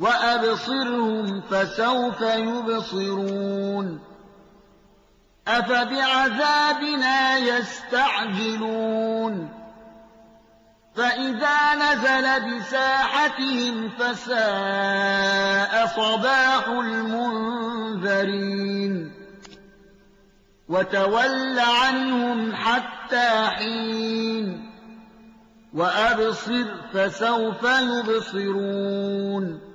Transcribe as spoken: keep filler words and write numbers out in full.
وأبصرهم فسوف يبصرون أفبعذابنا يستعجلون فإذا نزل بساحتهم فساء صباح المنذرين وتول عنهم حتى حين وأبصر فسوف يبصرون